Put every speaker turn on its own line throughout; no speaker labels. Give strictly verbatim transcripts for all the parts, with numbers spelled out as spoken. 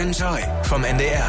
Enjoy vom N D R.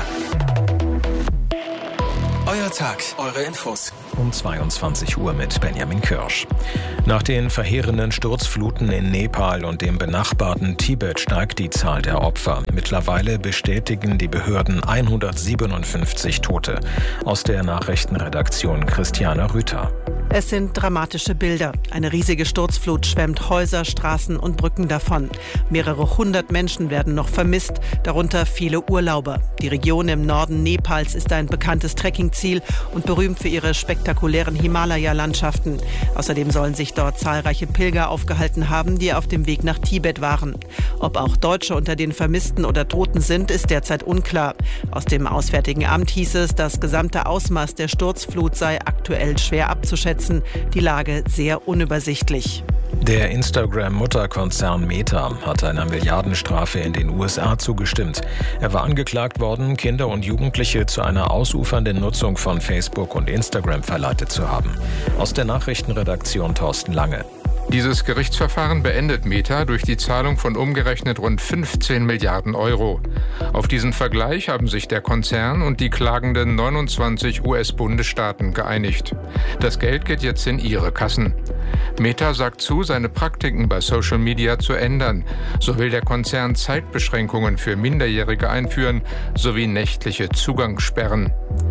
Euer Tag, eure Infos.
Um zweiundzwanzig Uhr mit Benjamin Kirsch. Nach den verheerenden Sturzfluten in Nepal und dem benachbarten Tibet steigt die Zahl der Opfer. Mittlerweile bestätigen die Behörden hundertsiebenundfünfzig Tote. Aus der Nachrichtenredaktion Christiane Rüther.
Es sind dramatische Bilder. Eine riesige Sturzflut schwemmt Häuser, Straßen und Brücken davon. Mehrere hundert Menschen werden noch vermisst, darunter viele Urlauber. Die Region im Norden Nepals ist ein bekanntes Trekkingziel und berühmt für ihre spektakulären Himalaya-Landschaften. Außerdem sollen sich dort zahlreiche Pilger aufgehalten haben, die auf dem Weg nach Tibet waren. Ob auch Deutsche unter den Vermissten oder Toten sind, ist derzeit unklar. Aus dem Auswärtigen Amt hieß es, das gesamte Ausmaß der Sturzflut sei aktuell schwer abzuschätzen. Die Lage sehr unübersichtlich.
Der Instagram-Mutterkonzern Meta hat einer Milliardenstrafe in den U S A zugestimmt. Er war angeklagt worden, Kinder und Jugendliche zu einer ausufernden Nutzung von Facebook und Instagram verleitet zu haben. Aus der Nachrichtenredaktion Thorsten Lange.
Dieses Gerichtsverfahren beendet Meta durch die Zahlung von umgerechnet rund fünfzehn Milliarden Euro. Auf diesen Vergleich haben sich der Konzern und die klagenden neunundzwanzig U S-Bundesstaaten geeinigt. Das Geld geht jetzt in ihre Kassen. Meta sagt zu, seine Praktiken bei Social Media zu ändern. So will der Konzern Zeitbeschränkungen für Minderjährige einführen sowie nächtliche Zugangssperren.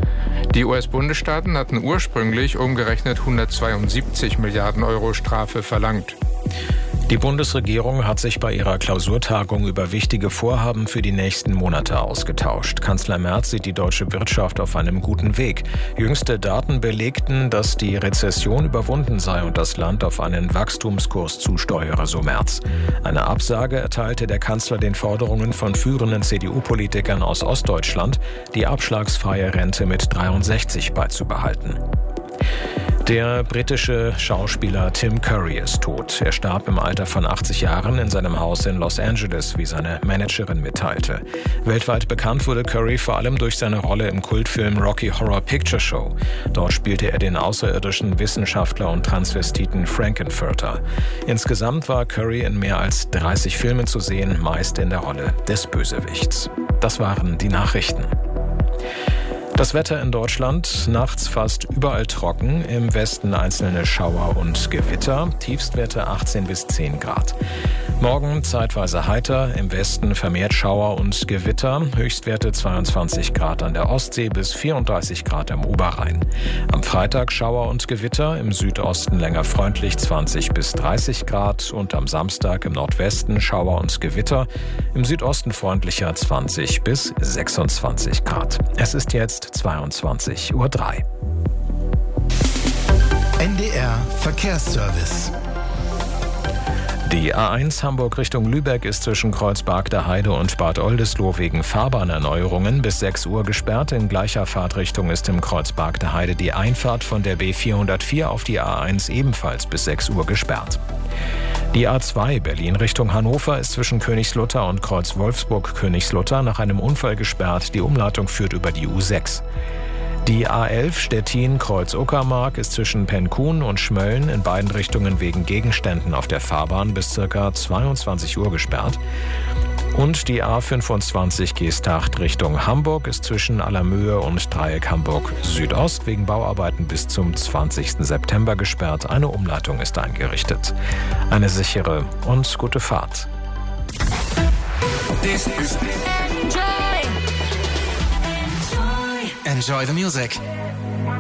Die U S-Bundesstaaten hatten ursprünglich umgerechnet hundertzweiundsiebzig Milliarden Euro Strafe verlangt.
Die Bundesregierung hat sich bei ihrer Klausurtagung über wichtige Vorhaben für die nächsten Monate ausgetauscht. Kanzler Merz sieht die deutsche Wirtschaft auf einem guten Weg. Jüngste Daten belegten, dass die Rezession überwunden sei und das Land auf einen Wachstumskurs zusteuere, so Merz. Eine Absage erteilte der Kanzler den Forderungen von führenden C D U-Politikern aus Ostdeutschland, die abschlagsfreie Rente mit dreiundsechzig beizubehalten. Der britische Schauspieler Tim Curry ist tot. Er starb im Alter von achtzig Jahren in seinem Haus in Los Angeles, wie seine Managerin mitteilte. Weltweit bekannt wurde Curry vor allem durch seine Rolle im Kultfilm Rocky Horror Picture Show. Dort spielte er den außerirdischen Wissenschaftler und Transvestiten Frankenfurter. Insgesamt war Curry in mehr als dreißig Filmen zu sehen, meist in der Rolle des Bösewichts. Das waren die Nachrichten. Das Wetter in Deutschland, nachts fast überall trocken, im Westen einzelne Schauer und Gewitter, Tiefstwerte achtzehn bis zehn Grad. Morgen zeitweise heiter, im Westen vermehrt Schauer und Gewitter, Höchstwerte zweiundzwanzig Grad an der Ostsee bis vierunddreißig Grad am Oberrhein. Am Freitag Schauer und Gewitter, im Südosten länger freundlich zwanzig bis dreißig Grad und am Samstag im Nordwesten Schauer und Gewitter, im Südosten freundlicher zwanzig bis sechsundzwanzig Grad. Es ist jetzt zweiundzwanzig Uhr drei.
N D R Verkehrsservice.
Die A eins Hamburg Richtung Lübeck ist zwischen Kreuzberg Heide und Bad Oldesloe wegen Fahrbahnerneuerungen bis sechs Uhr gesperrt. In gleicher Fahrtrichtung ist im Kreuzberg Heide die Einfahrt von der B vierhundertvier auf die A eins ebenfalls bis sechs Uhr gesperrt. Die A zwei Berlin Richtung Hannover ist zwischen Königslutter und Kreuz Wolfsburg-Königslutter nach einem Unfall gesperrt. Die Umleitung führt über die U sechs. Die A elf Stettin-Kreuz-Uckermark ist zwischen Pencun und Schmölln in beiden Richtungen wegen Gegenständen auf der Fahrbahn bis ca. zweiundzwanzig Uhr gesperrt. Und die A fünfundzwanzig Geesthacht Richtung Hamburg ist zwischen Allermöhe und Dreieck Hamburg Südost wegen Bauarbeiten bis zum zwanzigsten September gesperrt. Eine Umleitung ist eingerichtet. Eine sichere und gute Fahrt.
This is Enjoy. Enjoy the music.